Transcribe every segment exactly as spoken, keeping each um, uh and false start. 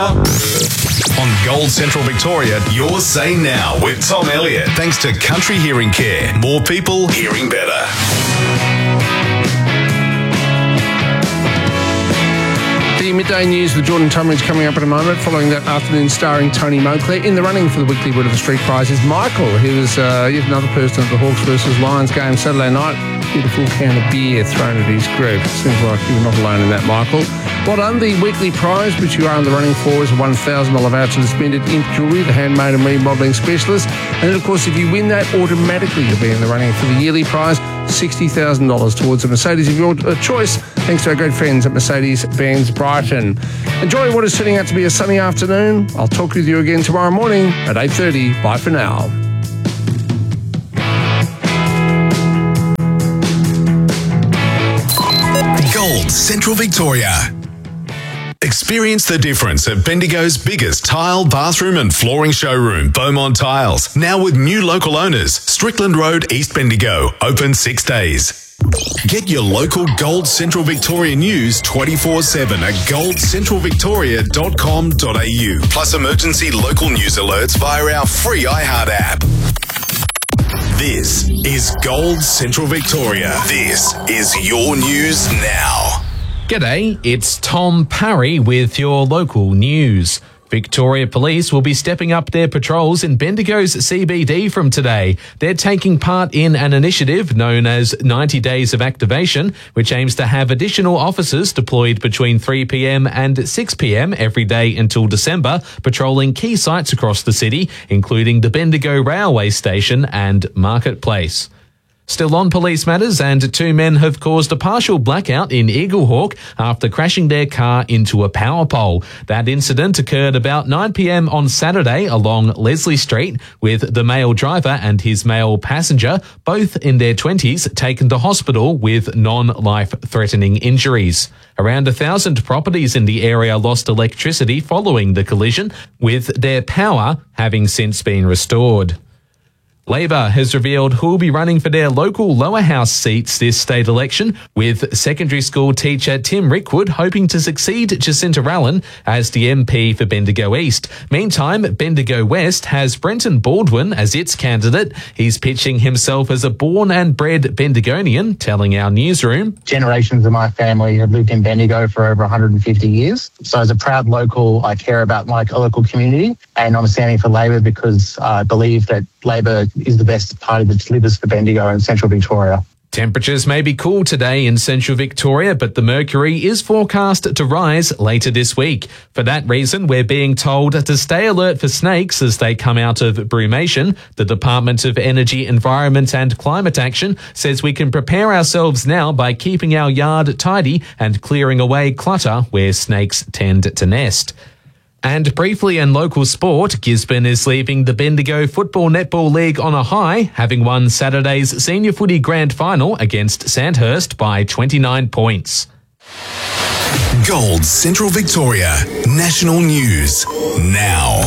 On Gold Central Victoria, your say now with Tom Elliott. Thanks to Country Hearing Care. More people hearing better. The midday news with Jordan Tumridge coming up in a moment. Following that afternoon, starring Tony Moclair. In the running for the weekly Word of the Street prize is Michael, who was uh, yet another person at the Hawks versus Lions game Saturday night. With a full can of beer thrown at his group. Seems like you were not alone in that, Michael. Well done. The weekly prize, which you are in the running for, is a one thousand dollars voucher to spend at Imp Jewellery, the handmade and remodelling specialist. And then, of course, if you win that, automatically you'll be in the running for the yearly prize, sixty thousand dollars towards a Mercedes of your choice, thanks to our great friends at Mercedes-Benz Brighton. Enjoy what is turning out to be a sunny afternoon. I'll talk with you again tomorrow morning at eight thirty. Bye for now. Gold Central Victoria. Experience the difference at Bendigo's biggest tile, bathroom and flooring showroom, Beaumont Tiles. Now with new local owners, Strickland Road, East Bendigo. Open six days. Get your local Gold Central Victoria news twenty-four seven at gold central victoria dot com dot a u. Plus emergency local news alerts via our free iHeart app. This is Gold Central Victoria. This is your news now. G'day, it's Tom Parry with your local news. Victoria Police will be stepping up their patrols in Bendigo's C B D from today. They're taking part in an initiative known as ninety days of Activation, which aims to have additional officers deployed between three p m and six p m every day until December, patrolling key sites across the city, including the Bendigo Railway Station and Marketplace. Still on police matters, and two men have caused a partial blackout in Eaglehawk after crashing their car into a power pole. That incident occurred about nine p m on Saturday along Leslie Street, with the male driver and his male passenger, both in their twenties, taken to hospital with non-life-threatening injuries. Around a thousand properties in the area lost electricity following the collision, with their power having since been restored. Labor has revealed who will be running for their local lower house seats this state election, with secondary school teacher Tim Rickwood hoping to succeed Jacinta Allen as the M P for Bendigo East. Meantime, Bendigo West has Brenton Baldwin as its candidate. He's pitching himself as a born and bred Bendigonian, telling our newsroom, generations of my family have lived in Bendigo for over one hundred fifty years. So as a proud local, I care about my local community, and I'm standing for Labor because I believe that Labor is the best party that delivers for Bendigo and Central Victoria. Temperatures may be cool today in Central Victoria, but the mercury is forecast to rise later this week. For that reason, we're being told to stay alert for snakes as they come out of brumation. The Department of Energy, Environment and Climate Action says we can prepare ourselves now by keeping our yard tidy and clearing away clutter where snakes tend to nest. And briefly in local sport, Gisborne is leaving the Bendigo Football Netball League on a high, having won Saturday's senior footy grand final against Sandhurst by twenty-nine points. Gold Central Victoria, national news now.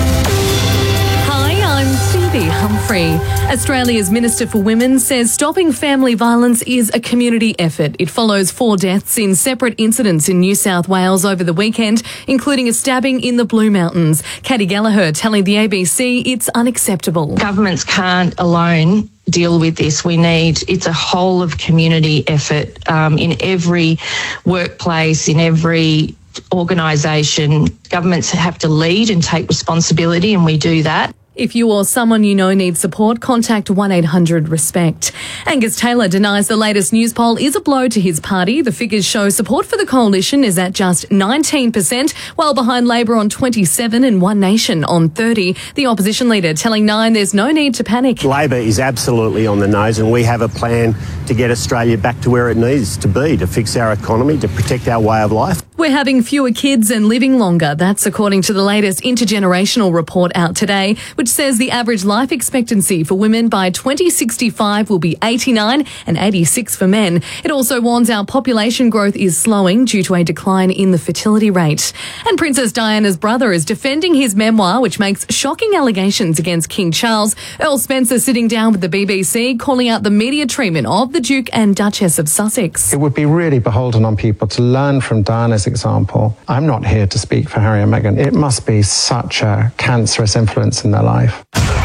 Phoebe Humphrey. Australia's Minister for Women says stopping family violence is a community effort. It follows four deaths in separate incidents in New South Wales over the weekend, including a stabbing in the Blue Mountains. Katie Gallagher telling the A B C it's unacceptable. Governments can't alone deal with this. We need, it's a whole of community effort um, in every workplace, in every organisation. Governments have to lead and take responsibility, and we do that. If you or someone you know needs support, contact one eight hundred RESPECT. Angus Taylor denies the latest news poll is a blow to his party. The figures show support for the coalition is at just nineteen percent, while behind Labor on twenty-seven and One Nation on thirty. The opposition leader telling Nine there's no need to panic. Labor is absolutely on the nose, and we have a plan to get Australia back to where it needs to be, to fix our economy, to protect our way of life. We're having fewer kids and living longer. That's according to the latest intergenerational report out today, which says the average life expectancy for women by twenty sixty-five will be eighty-nine and eighty-six for men. It also warns our population growth is slowing due to a decline in the fertility rate. And Princess Diana's brother is defending his memoir, which makes shocking allegations against King Charles. Earl Spencer sitting down with the B B C, calling out the media treatment of the Duke and Duchess of Sussex. It would be really beholden on people to learn from Diana's example. I'm not here to speak for Harry and Meghan. It must be such a cancerous influence in their life.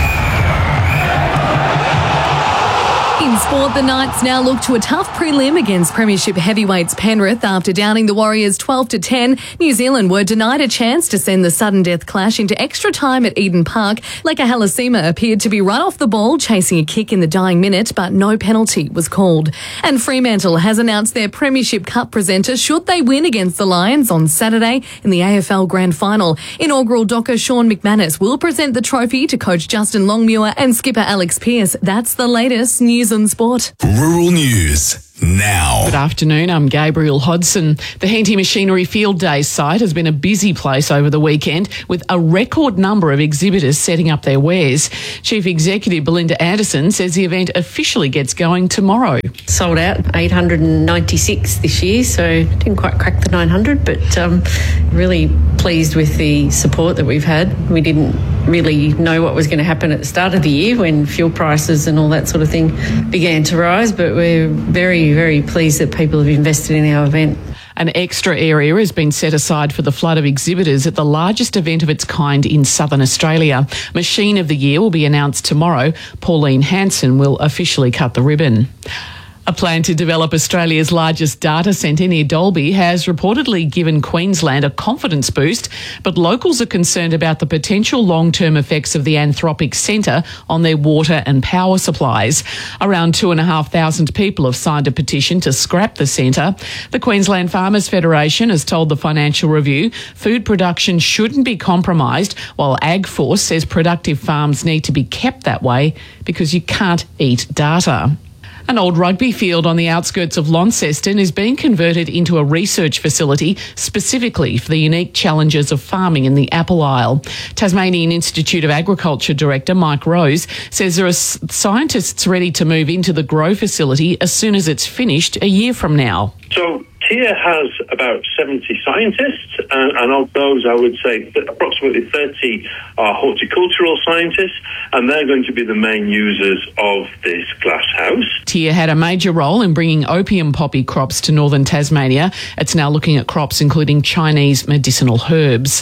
In sport, the Knights now look to a tough prelim against Premiership heavyweights Penrith after downing the Warriors twelve to ten. New Zealand were denied a chance to send the sudden death clash into extra time at Eden Park. Leka Halasima appeared to be run off the ball, chasing a kick in the dying minute, but no penalty was called. And Fremantle has announced their Premiership Cup presenter should they win against the Lions on Saturday in the A F L Grand Final. Inaugural docker Sean McManus will present the trophy to coach Justin Longmuir and skipper Alex Pearce. That's the latest news and sport. Rural News now. Good afternoon, I'm Gabriel Hodson. The Henty Machinery Field Day site has been a busy place over the weekend with a record number of exhibitors setting up their wares. Chief Executive Belinda Anderson says the event officially gets going tomorrow. Sold out eight hundred ninety-six this year, so didn't quite crack the nine hundred, but um, really pleased with the support that we've had. We didn't really know what was going to happen at the start of the year when fuel prices and all that sort of thing began to rise, but we're very, very pleased that people have invested in our event. An extra area has been set aside for the flood of exhibitors at the largest event of its kind in southern Australia. Machine of the Year will be announced tomorrow. Pauline Hanson will officially cut the ribbon. A plan to develop Australia's largest data centre near Dalby has reportedly given Queensland a confidence boost, but locals are concerned about the potential long-term effects of the Anthropic Centre on their water and power supplies. Around two and a half thousand people have signed a petition to scrap the centre. The Queensland Farmers Federation has told the Financial Review food production shouldn't be compromised, while AgForce says productive farms need to be kept that way because you can't eat data. An old rugby field on the outskirts of Launceston is being converted into a research facility specifically for the unique challenges of farming in the Apple Isle. Tasmanian Institute of Agriculture Director Mike Rose says there are scientists ready to move into the grow facility as soon as it's finished a year from now. So T I A has about seventy scientists, and, and of those I would say that approximately thirty are horticultural scientists, and they're going to be the main users of this glass house. T I A had a major role in bringing opium poppy crops to northern Tasmania. It's now looking at crops including Chinese medicinal herbs.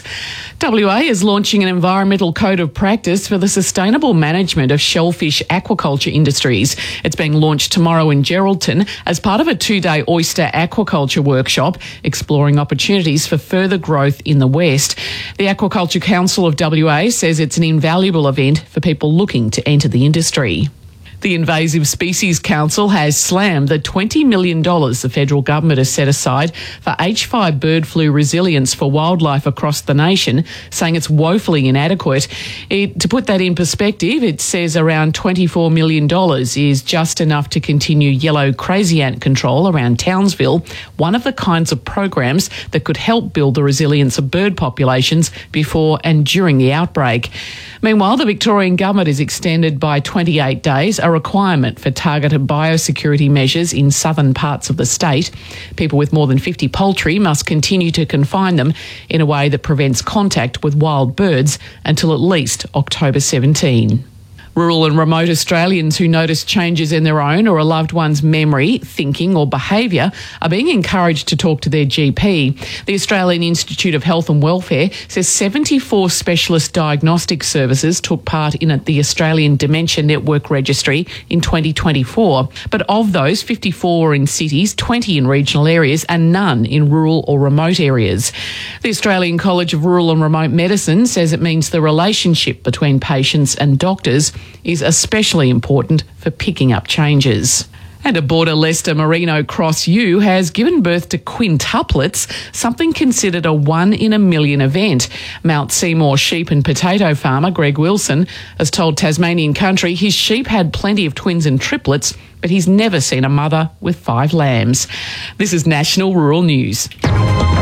W A is launching an environmental code of practice for the sustainable management of shellfish aquaculture industries. It's being launched tomorrow in Geraldton as part of a two-day oyster aquaculture workshop exploring opportunities for further growth in the West. The Aquaculture Council of W A says it's an invaluable event for people looking to enter the industry. The Invasive Species Council has slammed the twenty million dollars the federal government has set aside for H five bird flu resilience for wildlife across the nation, saying it's woefully inadequate. It, to put that in perspective, it says around twenty-four million dollars is just enough to continue yellow crazy ant control around Townsville, one of the kinds of programs that could help build the resilience of bird populations before and during the outbreak. Meanwhile, the Victorian government has extended by twenty-eight days a requirement for targeted biosecurity measures in southern parts of the state. People with more than fifty poultry must continue to confine them in a way that prevents contact with wild birds until at least October seventeenth. Rural and remote Australians who notice changes in their own or a loved one's memory, thinking or behaviour are being encouraged to talk to their G P. The Australian Institute of Health and Welfare says seventy-four specialist diagnostic services took part in the Australian Dementia Network Registry in twenty twenty-four. But of those, fifty-four were in cities, twenty in regional areas and none in rural or remote areas. The Australian College of Rural and Remote Medicine says it means the relationship between patients and doctors is especially important for picking up changes. And a Border Leicester Merino Cross ewe has given birth to quintuplets, something considered a one in a million event. Mount Seymour sheep and potato farmer Greg Wilson has told Tasmanian Country his sheep had plenty of twins and triplets, but he's never seen a mother with five lambs. This is National Rural News.